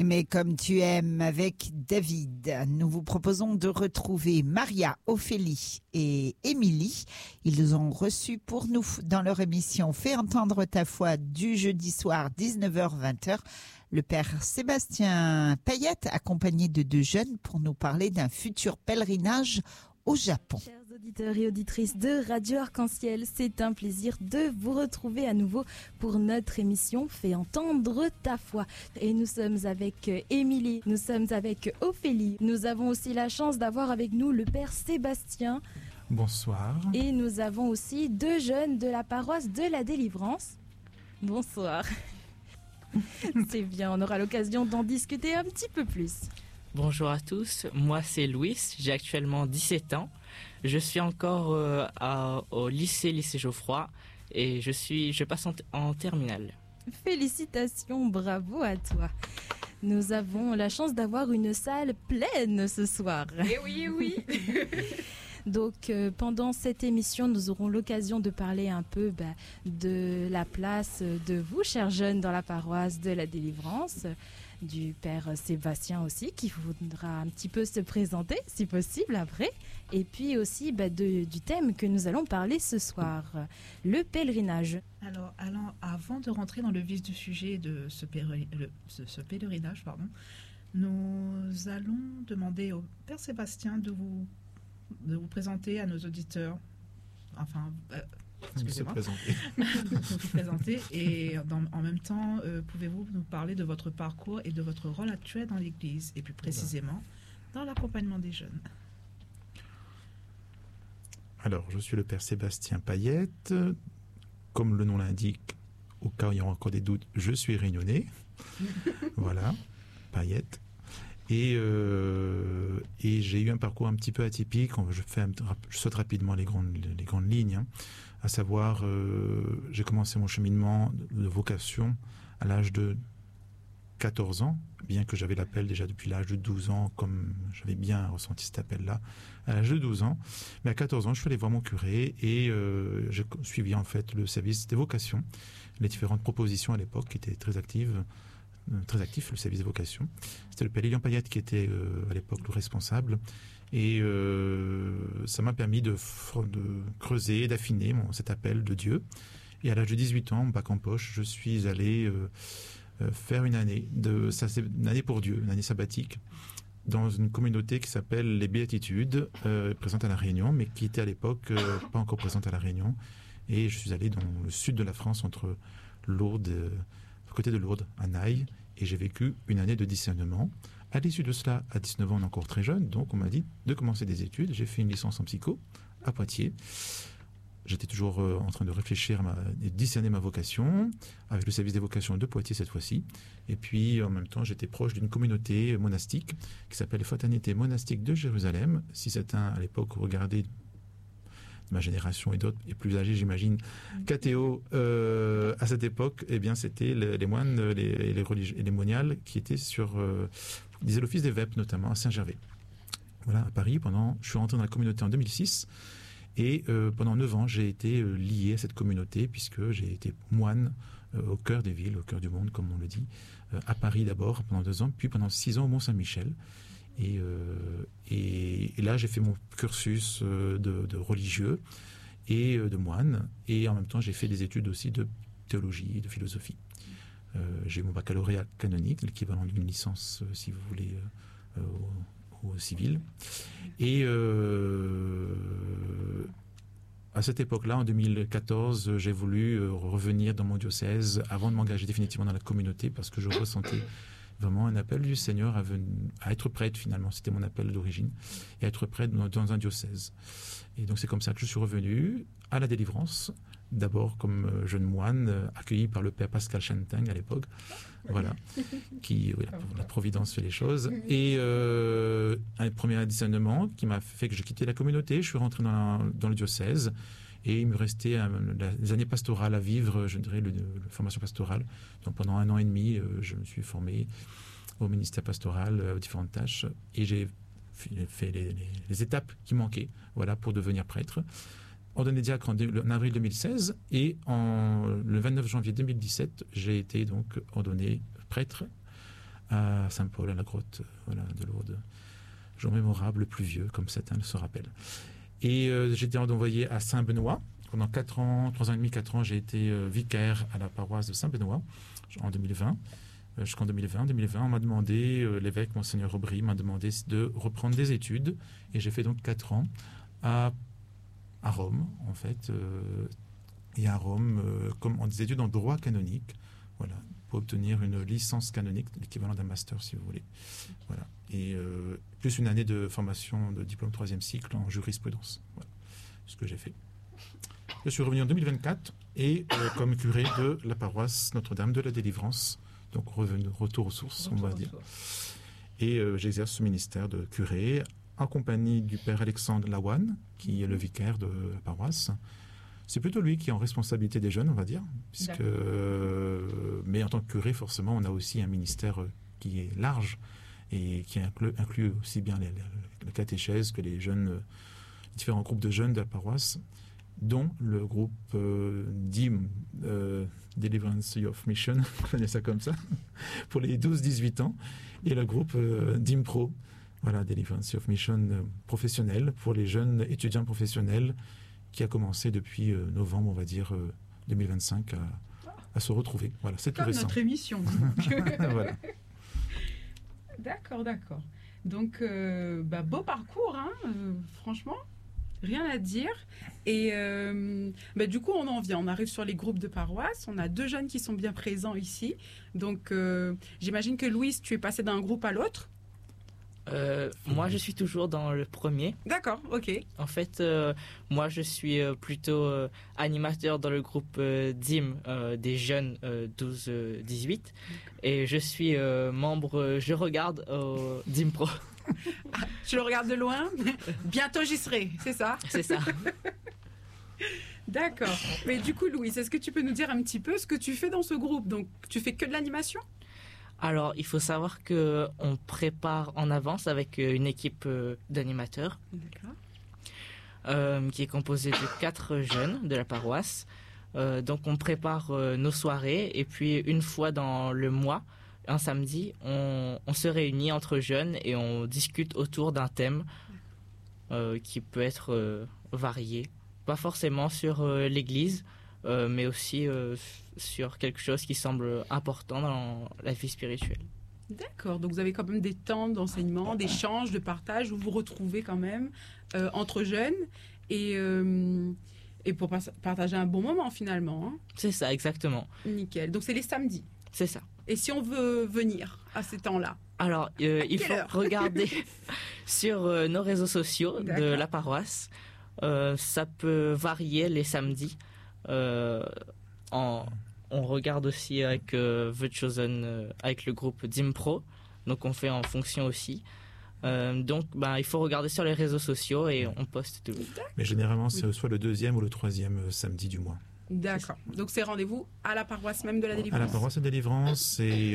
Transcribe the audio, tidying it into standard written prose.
Mais comme tu aimes avec David, nous vous proposons de retrouver Maria, Ophélie et Émilie. Ils nous ont reçus pour nous dans leur émission Fais entendre ta foi du jeudi soir 19h-20h. Le père Sébastien Payette, accompagné de deux jeunes, pour nous parler d'un futur pèlerinage au Japon. Chers auditeurs et auditrices de Radio Arc-en-Ciel, c'est un plaisir de vous retrouver à nouveau pour notre émission Fais entendre ta foi. Et nous sommes avec Émilie, nous sommes avec Ophélie. Nous avons aussi la chance d'avoir avec nous le père Sébastien. Bonsoir. Et nous avons aussi deux jeunes de la paroisse de la Délivrance. Bonsoir. C'est bien, on aura l'occasion d'en discuter un petit peu plus. Bonjour à tous, moi c'est Louis, j'ai actuellement 17 ans. Je suis encore au lycée Geoffroy et je passe en terminale. Félicitations, bravo à toi. Nous avons la chance d'avoir une salle pleine ce soir. Eh oui, eh oui. Donc pendant cette émission, nous aurons l'occasion de parler un peu de la place de vous, chers jeunes, dans la paroisse de la Délivrance, du père Sébastien aussi, qui voudra un petit peu se présenter, si possible, après, et puis aussi du thème que nous allons parler ce soir, le pèlerinage. Alors, avant de rentrer dans le vif du sujet de ce pèlerinage, nous allons demander au père Sébastien de vous présenter à nos auditeurs, excusez-moi, de vous présenter et en même temps, pouvez-vous nous parler de votre parcours et de votre rôle actuel dans l'Église et plus précisément dans l'accompagnement des jeunes. Alors, je suis le père Sébastien Payette. Comme le nom l'indique, au cas où il y aura encore des doutes, je suis réunionnais. Voilà, Payette. Et j'ai eu un parcours un petit peu atypique. Je saute rapidement les grandes lignes. À savoir, j'ai commencé mon cheminement de vocation à l'âge de 14 ans, bien que j'avais l'appel déjà depuis l'âge de 12 ans, comme j'avais bien ressenti cet appel-là, à l'âge de 12 ans. Mais à 14 ans, je suis allé voir mon curé et j'ai suivi en fait le service des vocations, les différentes propositions à l'époque qui étaient très actif, le service des vocations. C'était le père Lilian Payette qui était à l'époque le responsable. Et ça m'a permis de creuser, d'affiner cet appel de Dieu. Et à l'âge de 18 ans, bac en poche, je suis allé faire une année pour Dieu, une année sabbatique, dans une communauté qui s'appelle les Béatitudes, présente à La Réunion, mais qui était à l'époque pas encore présente à La Réunion. Et je suis allé dans le sud de la France, entre Lourdes, à côté de Lourdes, à Naï, et j'ai vécu une année de discernement. À l'issue de cela, à 19 ans, on est encore très jeune, donc on m'a dit de commencer des études. J'ai fait une licence en psycho à Poitiers. J'étais toujours en train de réfléchir, de discerner ma vocation, avec le service des vocations de Poitiers cette fois-ci. Et puis, en même temps, j'étais proche d'une communauté monastique qui s'appelle les Fraternités monastiques de Jérusalem. Si certains, à l'époque, regardaient ma génération et d'autres, et plus âgés, j'imagine, cathéo, à cette époque, eh bien, c'était les moines et les religieux et les moniales qui étaient disaient l'office des vêpres, notamment à Saint-Gervais. Voilà, à Paris, je suis rentré dans la communauté en 2006, et pendant 9 ans, j'ai été lié à cette communauté, puisque j'ai été moine au cœur des villes, au cœur du monde, comme on le dit, à Paris d'abord, pendant 2 ans, puis pendant 6 ans au Mont-Saint-Michel. Et là, j'ai fait mon cursus de religieux et de moine. Et en même temps, j'ai fait des études aussi de théologie et de philosophie. J'ai eu mon baccalauréat canonique, l'équivalent d'une licence, si vous voulez, au civil. Et à cette époque-là, en 2014, j'ai voulu revenir dans mon diocèse avant de m'engager définitivement dans la communauté, parce que je ressentais vraiment un appel du Seigneur à être prêtre, finalement. C'était mon appel d'origine, et à être prêtre dans un diocèse. Et donc c'est comme ça que je suis revenu à la Délivrance, d'abord comme jeune moine, accueilli par le père Pascal Chantang à l'époque, voilà, la providence fait les choses. Et un premier discernement qui m'a fait que j'ai quitté la communauté, je suis rentré dans le diocèse, et il me restait les années pastorales à vivre, je dirais, la formation pastorale. Donc pendant 1 an et demi, je me suis formé au ministère pastoral, aux différentes tâches, et j'ai fait les étapes qui manquaient, voilà, pour devenir prêtre. Ordonné diacre en avril 2016, et le 29 janvier 2017, j'ai été donc ordonné prêtre à Saint-Paul, à la grotte de Lourdes. Jour mémorable, pluvieux, comme certains le se rappellent. Et j'ai été envoyé à Saint-Benoît. Pendant 4 ans, 3 ans et demi, 4 ans, j'ai été vicaire à la paroisse de Saint-Benoît en 2020. Jusqu'en 2020. En 2020, on m'a demandé, l'évêque Monseigneur Aubry m'a demandé de reprendre des études. Et j'ai fait donc 4 ans à Rome, en fait. Et à Rome, comme en des études en droit canonique. Voilà, pour obtenir une licence canonique, l'équivalent d'un master, si vous voulez. Voilà. Et plus une année de formation de diplôme 3e cycle en jurisprudence. Voilà, ce que j'ai fait. Je suis revenu en 2024 et comme curé de la paroisse Notre-Dame de la Délivrance. Donc retour aux sources, on va dire. Et j'exerce ce ministère de curé en compagnie du père Alexandre Lawan, qui est le vicaire de la paroisse. C'est plutôt lui qui est en responsabilité des jeunes, on va dire. Mais en tant que curé, forcément, on a aussi un ministère qui est large et qui inclut aussi bien la catéchèse que les jeunes, différents groupes de jeunes de la paroisse, dont le groupe DIM, Deliverance of Mission, on connaît ça comme ça, pour les 12-18 ans, et le groupe DIM Pro, voilà, Deliverance of Mission professionnel, pour les jeunes étudiants professionnels, qui a commencé depuis novembre, on va dire, 2025, à se retrouver. Voilà, c'est tout récent. Comme notre émission. Voilà. D'accord. Donc, beau parcours, hein, franchement. Rien à dire. Et du coup, on en vient. On arrive sur les groupes de paroisse. On a 2 jeunes qui sont bien présents ici. Donc, j'imagine que Louise, tu es passée d'un groupe à l'autre. Moi, je suis toujours dans le premier. D'accord, ok. En fait, moi, je suis plutôt animateur dans le groupe DIM des jeunes 12-18. Et je suis membre, je regarde au DIM Pro. Ah, tu le regardes de loin. Bientôt j'y serai, c'est ça? C'est ça. D'accord. Mais du coup, Louise, est-ce que tu peux nous dire un petit peu ce que tu fais dans ce groupe? Donc, tu fais que de l'animation? Alors, il faut savoir qu'on prépare en avance avec une équipe d'animateurs. D'accord. Qui est composée de 4 jeunes de la paroisse. Donc, on prépare nos soirées et puis une fois dans le mois, un samedi, on se réunit entre jeunes et on discute autour d'un thème qui peut être varié. Pas forcément sur l'Église, mais aussi sur quelque chose qui semble important dans la vie spirituelle. D'accord, donc vous avez quand même des temps d'enseignement, d'échange, de partage, où vous vous retrouvez quand même entre jeunes et pour partager un bon moment finalement. Hein. C'est ça, exactement. Nickel, donc c'est les samedis. C'est ça. Et si on veut venir à ces temps-là? Alors, il faut regarder sur nos réseaux sociaux de la paroisse. Ça peut varier les samedis. On regarde aussi avec The Chosen, avec le groupe DIM Pro. Donc, on fait en fonction aussi. Donc, il faut regarder sur les réseaux sociaux et on poste tout. Mais généralement, c'est soit le 2e ou le 3e samedi du mois. D'accord. Donc, c'est rendez-vous à la paroisse même de la Délivrance. À la paroisse de Délivrance, c'est